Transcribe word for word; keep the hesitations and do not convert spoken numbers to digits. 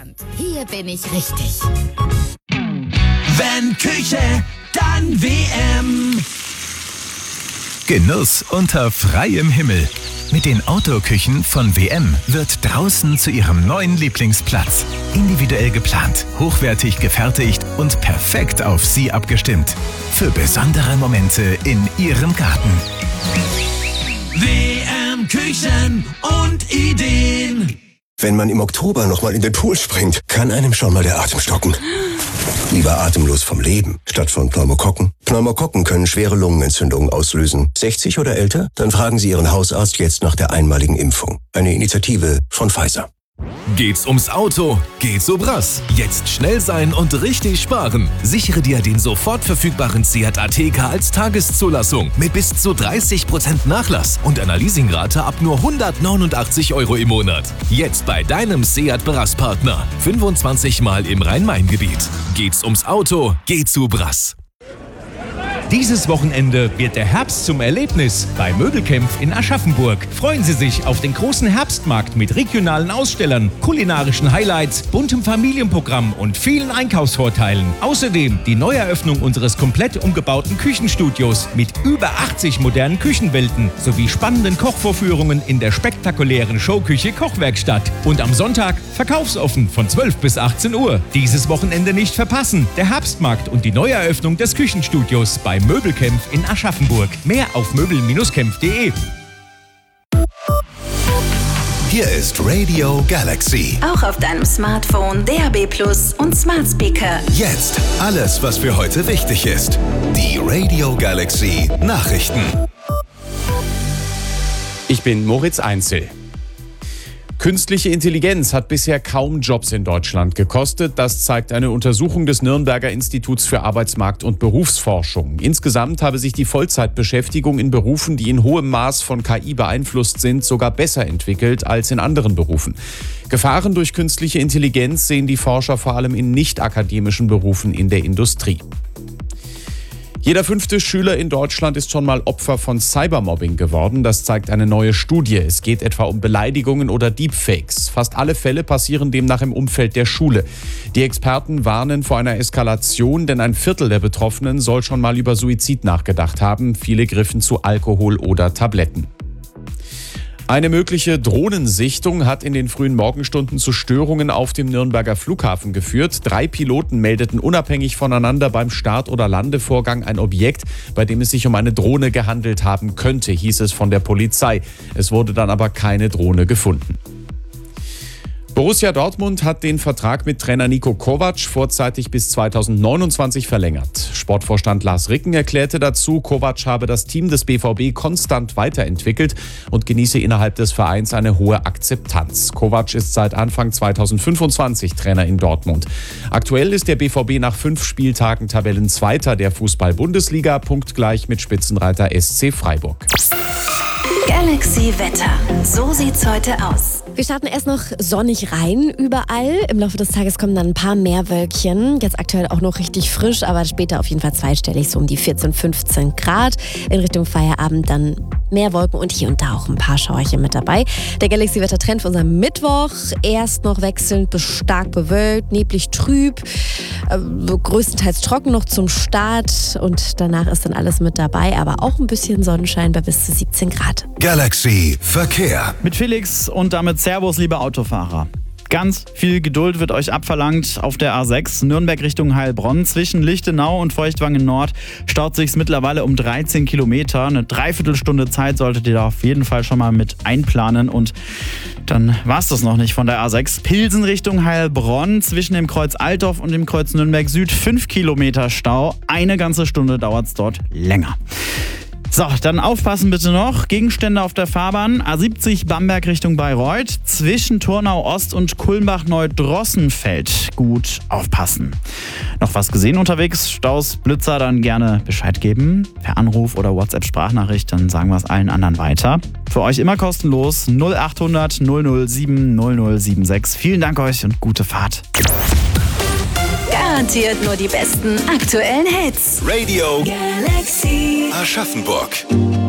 Deutschland. Hier bin ich richtig. Wenn Küche, dann W M. Genuss unter freiem Himmel. Mit den Outdoor-Küchen von W M wird draußen zu Ihrem neuen Lieblingsplatz. Individuell geplant, hochwertig gefertigt und perfekt auf Sie abgestimmt. Für besondere Momente in Ihrem Garten. W M Küchen und Ideen. Wenn man im Oktober nochmal in den Pool springt, kann einem schon mal der Atem stocken. Lieber atemlos vom Leben, statt von Pneumokokken. Pneumokokken können schwere Lungenentzündungen auslösen. sechzig oder älter? Dann fragen Sie Ihren Hausarzt jetzt nach der einmaligen Impfung. Eine Initiative von Pfizer. Geht's ums Auto? Geht's um Brass. Jetzt schnell sein und richtig sparen. Sichere dir den sofort verfügbaren Seat Ateca als Tageszulassung mit bis zu dreißig Prozent Nachlass und einer Leasingrate ab nur hundertneunundachtzig Euro im Monat. Jetzt bei deinem Seat Brass-Partner. fünfundzwanzig Mal im Rhein-Main-Gebiet. Geht's ums Auto? Geh zu Brass. Dieses Wochenende wird der Herbst zum Erlebnis bei Möbelkämpf in Aschaffenburg. Freuen Sie sich auf den großen Herbstmarkt mit regionalen Ausstellern, kulinarischen Highlights, buntem Familienprogramm und vielen Einkaufsvorteilen. Außerdem die Neueröffnung unseres komplett umgebauten Küchenstudios mit über achtzig modernen Küchenwelten sowie spannenden Kochvorführungen in der spektakulären Showküche Kochwerkstatt. Und am Sonntag verkaufsoffen von zwölf bis achtzehn Uhr. Dieses Wochenende nicht verpassen. Der Herbstmarkt und die Neueröffnung des Küchenstudios bei Möbelkämpf in Aschaffenburg. Mehr auf möbel kämpf punkt de. Hier ist Radio Galaxy. Auch auf deinem Smartphone, D A B Plus und Smart Speaker. Jetzt alles, was für heute wichtig ist. Die Radio Galaxy Nachrichten. Ich bin Moritz Einzel. Künstliche Intelligenz hat bisher kaum Jobs in Deutschland gekostet. Das zeigt eine Untersuchung des Nürnberger Instituts für Arbeitsmarkt- und Berufsforschung. Insgesamt habe sich die Vollzeitbeschäftigung in Berufen, die in hohem Maß von K I beeinflusst sind, sogar besser entwickelt als in anderen Berufen. Gefahren durch künstliche Intelligenz sehen die Forscher vor allem in nicht-akademischen Berufen in der Industrie. Jeder fünfte Schüler in Deutschland ist schon mal Opfer von Cybermobbing geworden. Das zeigt eine neue Studie. Es geht etwa um Beleidigungen oder Deepfakes. Fast alle Fälle passieren demnach im Umfeld der Schule. Die Experten warnen vor einer Eskalation, denn ein Viertel der Betroffenen soll schon mal über Suizid nachgedacht haben. Viele griffen zu Alkohol oder Tabletten. Eine mögliche Drohnensichtung hat in den frühen Morgenstunden zu Störungen auf dem Nürnberger Flughafen geführt. Drei Piloten meldeten unabhängig voneinander beim Start- oder Landevorgang ein Objekt, bei dem es sich um eine Drohne gehandelt haben könnte, hieß es von der Polizei. Es wurde dann aber keine Drohne gefunden. Borussia Dortmund hat den Vertrag mit Trainer Niko Kovac vorzeitig bis zweitausendneunundzwanzig verlängert. Sportvorstand Lars Ricken erklärte dazu, Kovac habe das Team des B V B konstant weiterentwickelt und genieße innerhalb des Vereins eine hohe Akzeptanz. Kovac ist seit Anfang zweitausendfünfundzwanzig Trainer in Dortmund. Aktuell ist der B V B nach fünf Spieltagen Tabellenzweiter der Fußball-Bundesliga, punktgleich mit Spitzenreiter S C Freiburg. Galaxy Wetter. So sieht's heute aus. Wir starten erst noch sonnig rein überall. Im Laufe des Tages kommen dann ein paar mehr Wölkchen. Jetzt aktuell auch noch richtig frisch, aber später auf jeden Fall zweistellig, so um die vierzehn, fünfzehn Grad. In Richtung Feierabend dann mehr Wolken und hier und da auch ein paar Schauerchen mit dabei. Der Galaxy-Wetter-Trend für unseren Mittwoch. Erst noch wechselnd bis stark bewölkt, neblig trüb, äh, größtenteils trocken noch zum Start und danach ist dann alles mit dabei, aber auch ein bisschen Sonnenschein bei bis zu siebzehn Grad. Galaxy Verkehr. Mit Felix und damit Servus, liebe Autofahrer. Ganz viel Geduld wird euch abverlangt auf der A sechs Nürnberg Richtung Heilbronn. Zwischen Lichtenau und Feuchtwangen Nord staut sich's mittlerweile um dreizehn Kilometer. Eine Dreiviertelstunde Zeit solltet ihr da auf jeden Fall schon mal mit einplanen. Und dann war's das noch nicht von der A sechs. Pilsen Richtung Heilbronn zwischen dem Kreuz Altdorf und dem Kreuz Nürnberg Süd. fünf Kilometer Stau. Eine ganze Stunde dauert's dort länger. So, dann aufpassen bitte noch. Gegenstände auf der Fahrbahn. A siebzig Bamberg Richtung Bayreuth. Zwischen Turnau Ost und Kulmbach-Neudrossenfeld. Gut aufpassen. Noch was gesehen unterwegs? Staus, Blitzer, dann gerne Bescheid geben. Per Anruf oder WhatsApp-Sprachnachricht, dann sagen wir es allen anderen weiter. Für euch immer kostenlos null achthundert null null sieben null null sieben sechs. Vielen Dank euch und gute Fahrt. Garantiert nur die besten aktuellen Hits. Radio Galaxy Aschaffenburg.